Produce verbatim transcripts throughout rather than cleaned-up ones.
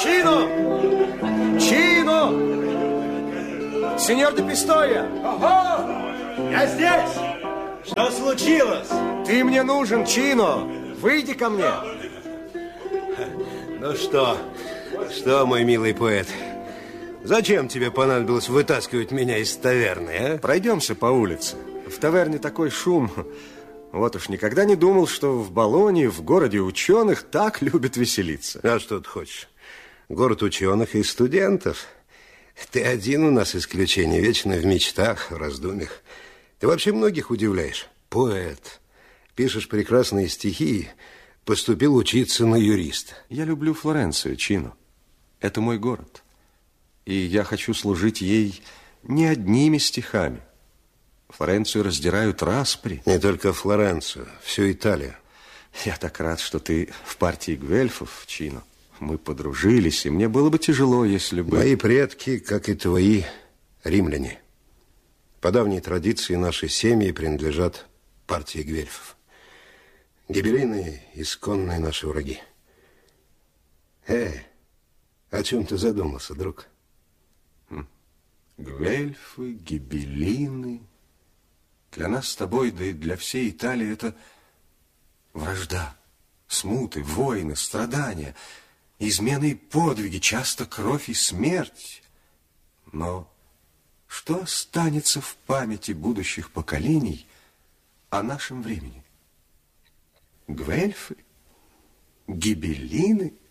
Чино! Чино! Сеньор де Пистоя! Ого! Я здесь! Что случилось? Ты мне нужен, Чино! Выйди ко мне! Ну что, что, мой милый поэт, зачем тебе понадобилось вытаскивать меня из таверны, а? Пройдемся по улице. В таверне такой шум. Вот уж никогда не думал, что в Болонье, в городе ученых, так любят веселиться. А что ты хочешь? Город ученых и студентов. Ты один у нас исключение, вечно в мечтах, в раздумьях. Ты вообще многих удивляешь. Поэт, пишешь прекрасные стихи, поступил учиться на юриста. Я люблю Флоренцию, Чино. Это мой город. И я хочу служить ей не одними стихами. Флоренцию раздирают распри. Не только Флоренцию, всю Италию. Я так рад, что ты в партии гвельфов, Чино. Мы подружились, и мне было бы тяжело, если бы... Мои предки, как и твои, римляне. По давней традиции наши семьи принадлежат партии гвельфов. Гибеллины – исконные наши враги. Э, о чем ты задумался, друг? Гвельфы, гибеллины. Для нас с тобой, да и для всей Италии это вражда, смуты, войны, страдания, измены и подвиги, часто кровь и смерть. Но что останется в памяти будущих поколений о нашем времени? Гвельфы? Гибеллины?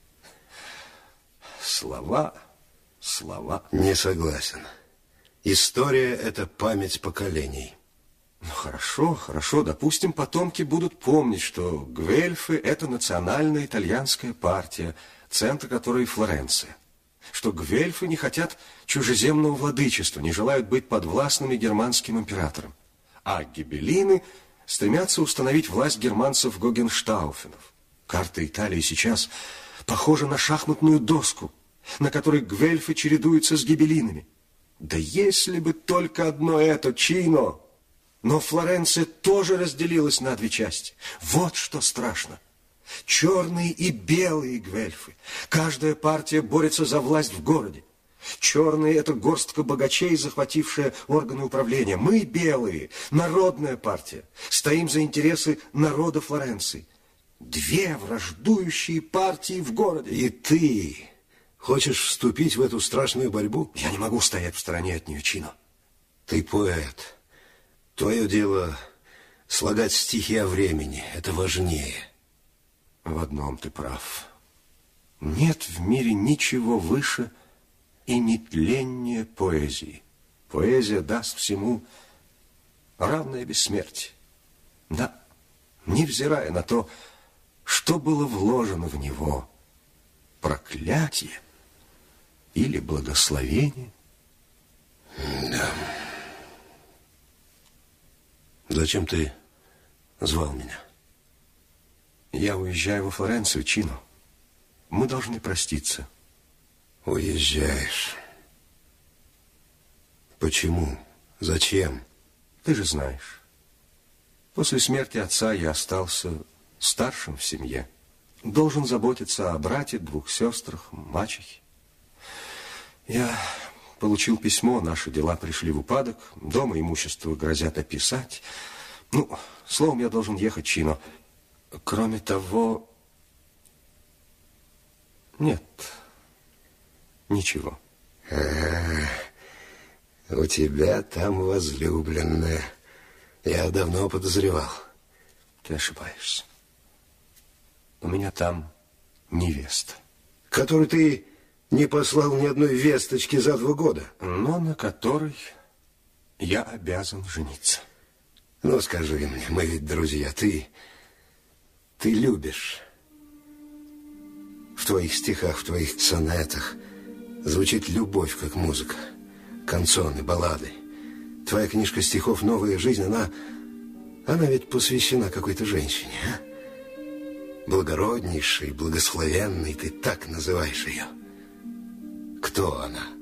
Слова, слова. Не согласен. История – это память поколений. Ну, хорошо, хорошо. Допустим, потомки будут помнить, что гвельфы – это национальная итальянская партия, центр которой Флоренция. Что гвельфы не хотят чужеземного владычества, не желают быть подвластными германским императорам. А гибеллины стремятся установить власть германцев Гогенштауфенов. Карта Италии сейчас похожа на шахматную доску, на которой гвельфы чередуются с гибеллинами. Да если бы только одно это, Чино! Но Флоренция тоже разделилась на две части. Вот что страшно. Черные и белые гвельфы. Каждая партия борется за власть в городе. Черные – это горстка богачей, захватившая органы управления. Мы, белые, народная партия, стоим за интересы народа Флоренции. Две враждующие партии в городе. И ты хочешь вступить в эту страшную борьбу? Я не могу стоять в стороне от нее, Чино. Ты поэт. Твое дело слагать стихи о времени. Это важнее. В одном ты прав. Нет в мире ничего выше и нетленнее поэзии. Поэзия даст всему равное бессмертие. Да, невзирая на то, что было вложено в него, проклятие или благословение. Да. Зачем ты звал меня? Я уезжаю во Флоренцию, Чино. Мы должны проститься. Уезжаешь. Почему? Зачем? Ты же знаешь. После смерти отца я остался старшим в семье. Должен заботиться о брате, двух сестрах, мачехе. Я получил письмо, наши дела пришли в упадок, дом и имущество грозят описать. Ну, словом, я должен ехать, Чино. Кроме того... Нет, ничего. А, у тебя там возлюбленная. Я давно подозревал. Ты ошибаешься. У меня там невеста. Которую ты не послал ни одной весточки за два года. Но на которой я обязан жениться. Ну, скажи мне, мы ведь друзья, ты... Ты любишь. В твоих стихах, в твоих сонетах звучит любовь, как музыка. Канцоны, баллады. Твоя книжка стихов «Новая жизнь», она... Она ведь посвящена какой-то женщине, а? Благороднейшей, благословенной, ты так называешь ее. Кто она?